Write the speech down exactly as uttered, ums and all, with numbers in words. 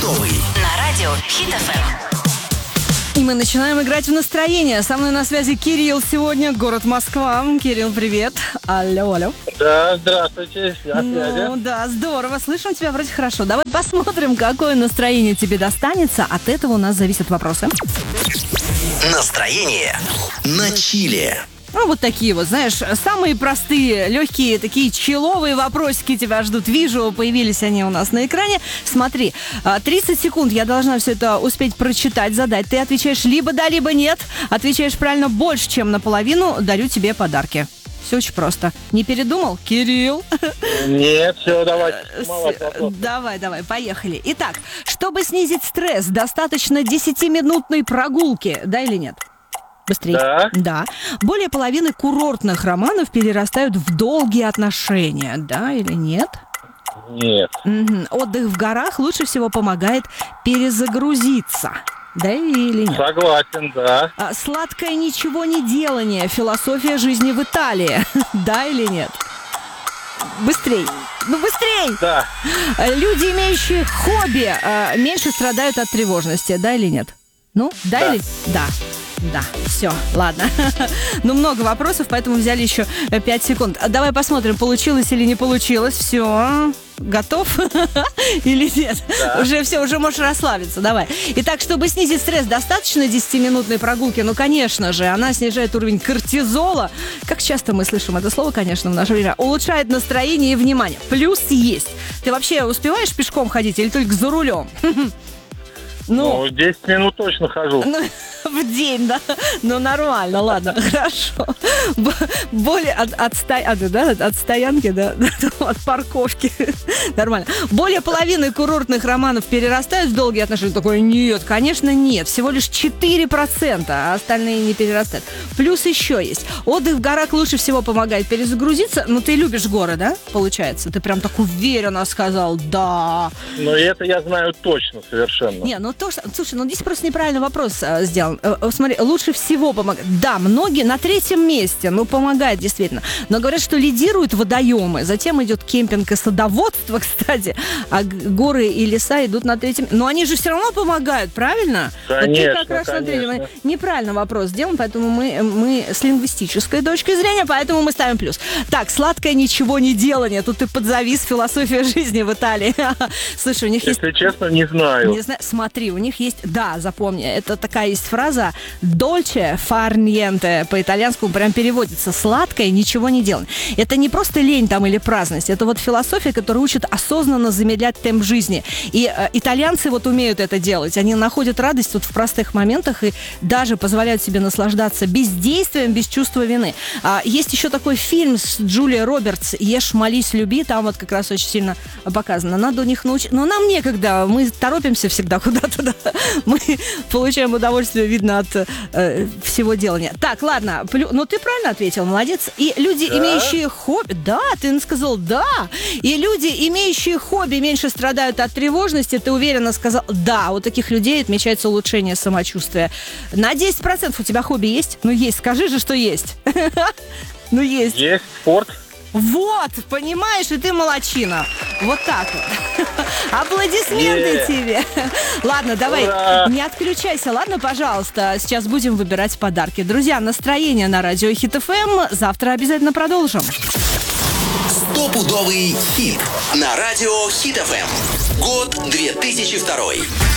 Стопудовый. На радио Хит эф эм. И мы начинаем играть в настроение. Со мной на связи Кирилл сегодня, город Москва. Кирилл, привет. Алло, алло. Да, здравствуйте. Я Ну да, здорово. Слышим тебя вроде хорошо. Давай посмотрим, какое настроение тебе достанется. От этого у нас зависят вопросы. Настроение на чиле. Ну, вот такие вот, знаешь, самые простые, легкие, такие человые вопросики тебя ждут. Вижу, появились они у нас на экране. Смотри, тридцать секунд я должна все это успеть прочитать, задать. Ты отвечаешь либо да, либо нет. Отвечаешь правильно больше, чем наполовину, дарю тебе подарки. Все очень просто. Не передумал, Кирилл? Нет, все, давайте. Мало Давай, давай, поехали. Итак, чтобы снизить стресс, достаточно десятиминутной прогулки, да или нет? Быстрее. Да. Да. Более половины курортных романов перерастают в долгие отношения, да или нет? Нет. Угу. Отдых в горах лучше всего помогает перезагрузиться. Да или нет? Согласен, да. А, сладкое ничего не делание. Философия жизни в Италии. Да или нет? Быстрей. Ну, быстрей! Да. Люди, имеющие хобби, меньше страдают от тревожности. Да или нет? Ну, да, Да. или... Да. Да, все, ладно. Ну, много вопросов, поэтому взяли еще пять секунд. Давай посмотрим, получилось или не получилось. Все, готов или нет? Да. Уже все, уже можешь расслабиться, давай. Итак, чтобы снизить стресс, достаточно десятиминутной прогулки? Ну, конечно же, она снижает уровень кортизола. Как часто мы слышим это слово, конечно, в наше время. Улучшает настроение и внимание. Плюс есть. Ты вообще успеваешь пешком ходить или только за рулем? Ну, Ну, десять минут точно хожу. ну, в день, да? Ну, нормально, ладно, хорошо. Б- более от, от, ста- а, да, от стоянки, да, от парковки. Нормально. Более половины курортных романов перерастают в долгие отношения. Такое, нет, конечно, нет. Всего лишь четыре процента, а остальные не перерастают. Плюс еще есть. Отдых в горах лучше всего помогает перезагрузиться. Ну, ты любишь горы, да, получается? Ты прям так уверенно сказал, да. Но это я знаю точно совершенно. Не, ну то, что... Слушай, ну здесь просто неправильный вопрос а, сделан. Э, э, смотри, лучше всего помогает. Да, многие на третьем месте, ну, помогает действительно. Но говорят, что лидируют водоемы. Затем идет кемпинг и садоводство, кстати. А г- горы и леса идут на третьем. Но они же все равно помогают, правильно? Конечно, вот ты как раз смотри, конечно. неправильно вопрос сделан, поэтому мы, мы с лингвистической точки зрения, поэтому мы ставим плюс. Так, сладкое ничего не делание. Тут ты подзавис, философия жизни в Италии. Слушай, у них есть... Если честно, не знаю. Не знаю, смотри, у них есть, да, запомни, это такая есть фраза «dolce far niente», по-итальянскому прям переводится «сладкое, ничего не делать». Это не просто лень там или праздность, это вот философия, которая учит осознанно замедлять темп жизни. И э, итальянцы вот умеют это делать, они находят радость вот в простых моментах и даже позволяют себе наслаждаться бездействием, без чувства вины. А, есть еще такой фильм с Джулией Робертс «Ешь, молись, люби», там вот как раз очень сильно показано. Надо у них научить, но нам некогда, мы торопимся всегда куда-то, да. Мы получаем удовольствие, видно, от э, всего делания. Так, ладно, плю... ну ты правильно ответил, молодец. И люди, Да? имеющие хобби... Да, ты сказал да. И люди, имеющие хобби, меньше страдают от тревожности, ты уверенно сказал да. У таких людей отмечается улучшение самочувствия. На десять процентов у тебя хобби есть? Ну есть, скажи же, что есть. Ну есть. Есть спорт. Вот, понимаешь, и ты молодчина. Вот так вот. Аплодисменты Е. тебе. Ладно, давай, Ура. не отключайся, ладно, пожалуйста. Сейчас будем выбирать подарки. Друзья, настроение на радио Хит эф эм. Завтра обязательно продолжим. Стопудовый хит на радио Хит эф эм. Год две тысячи второй.